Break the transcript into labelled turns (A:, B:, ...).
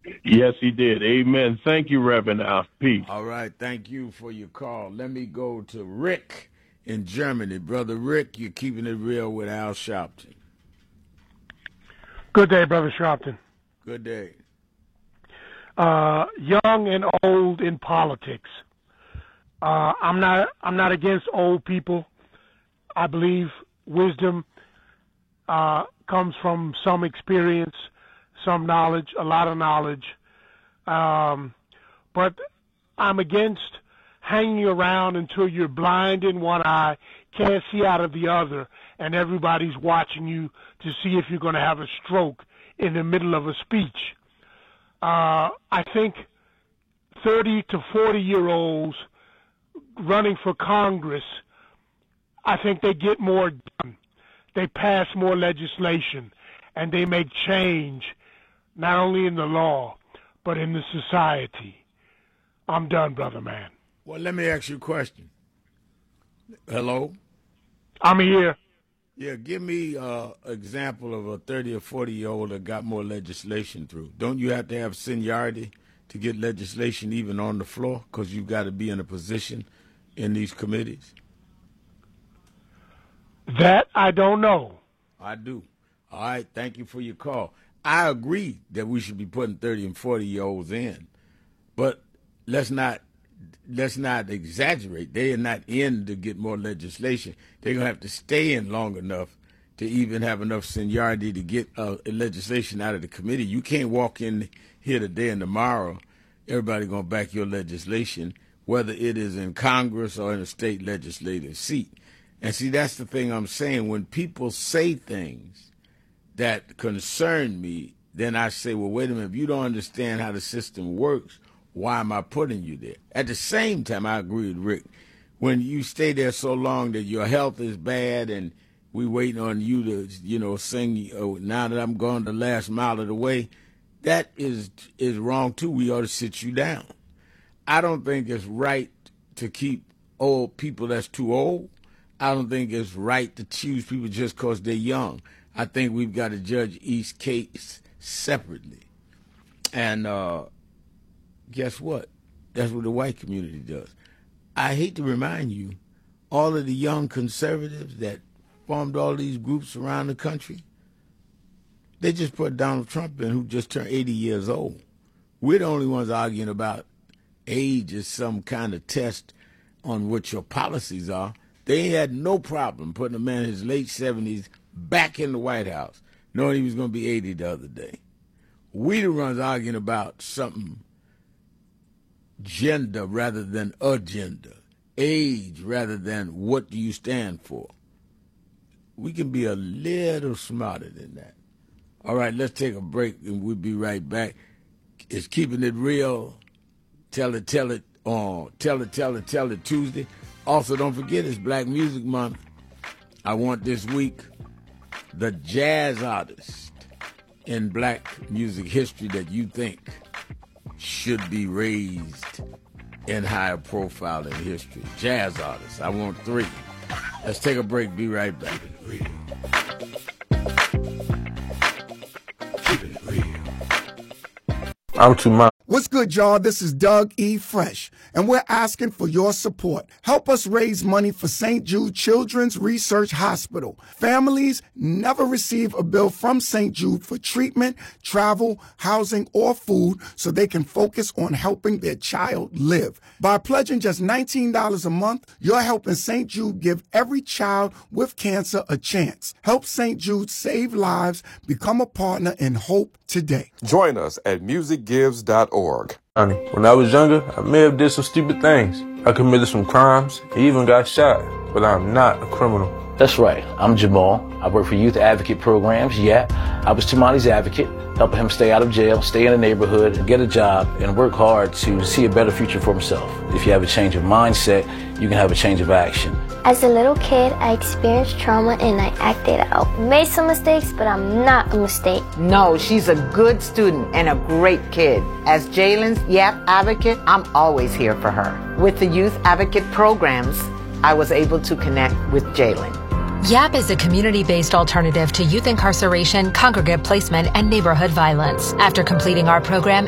A: Yes, he did. Amen. Thank you, Reverend Al. Peace.
B: All right, thank you for your call. Let me go to Rick in Germany. Brother Rick, you're keeping it real with Al Sharpton.
C: Good day, Brother Sharpton.
B: Good day.
C: Young and old in politics. I'm not against old people. I believe wisdom comes from some experience, some knowledge, a lot of knowledge. But I'm against hanging around until you're blind in one eye, can't see out of the other, and everybody's watching you to see if you're going to have a stroke in the middle of a speech. I think 30 to 40-year-olds running for Congress, I think they get more done. They pass more legislation, and they make change, not only in the law, but in the society. I'm done, brother man.
B: Well, let me ask you a question. Hello?
C: I'm here.
B: Yeah, give me an example of a 30 or 40-year-old that got more legislation through. Don't you have to have seniority to get legislation even on the floor because you've got to be in a position in these committees?
C: That I don't know.
B: I do. All right, thank you for your call. I agree that we should be putting 30 and 40-year-olds in, but let's not exaggerate. They are not in to get more legislation. They're going to have to stay in long enough to even have enough seniority to get legislation out of the committee. You can't walk in here today and tomorrow, everybody going to back your legislation, whether it is in Congress or in a state legislative seat. And see, that's the thing I'm saying. When people say things that concern me, then I say, well, wait a minute, if you don't understand how the system works, why am I putting you there? At the same time, I agree with Rick. When you stay there so long that your health is bad and we waiting on you to, sing, oh, now that I'm gone the last mile of the way, that is wrong, too. We ought to sit you down. I don't think it's right to keep old people that's too old. I don't think it's right to choose people just because they're young. I think we've got to judge each case separately. And guess what? That's what the white community does. I hate to remind you, all of the young conservatives that formed all these groups around the country, they just put Donald Trump in, who just turned 80 years old. We're the only ones arguing about age as some kind of test on what your policies are. They had no problem putting a man in his late 70s back in the White House, knowing he was going to be 80 the other day. We the ones arguing about something gender rather than agenda, age rather than what do you stand for. We can be a little smarter than that. All right, let's take a break and we'll be right back. It's Keeping It Real. Tell it on Tell It Tuesday. Also, don't forget it's Black Music Month. I want this week the jazz artist in black music history that you think should be raised in higher profile in history. Jazz artists. I want 3. Let's take a break. Be right back.
D: I'm too much.
E: What's good, y'all? This is Doug E. Fresh, and we're asking for your support. Help us raise money for St. Jude Children's Research Hospital. Families never receive a bill from St. Jude for treatment, travel, housing, or food so they can focus on helping their child live. By pledging just $19 a month, you're helping St. Jude give every child with cancer a chance. Help St. Jude save lives. Become a partner in hope today.
D: Join us at musicgives.org. When I was younger, I may have did some stupid things. I committed some crimes, and even got shot, but I'm not a criminal.
F: That's right. I'm Jamal. I work for youth advocate programs. Yeah, I was Tamani's advocate, helping him stay out of jail, stay in the neighborhood, get a job, and work hard to see a better future for himself. If you have a change of mindset, you can have a change of action.
G: As a little kid, I experienced trauma and I acted out. Made some mistakes, but I'm not a mistake.
H: No, she's a good student and a great kid. As Jalen's YAP advocate, I'm always here for her. With the youth advocate programs, I was able to connect with Jalen.
I: YAP is a community-based alternative to youth incarceration, congregate placement, and neighborhood violence. After completing our program,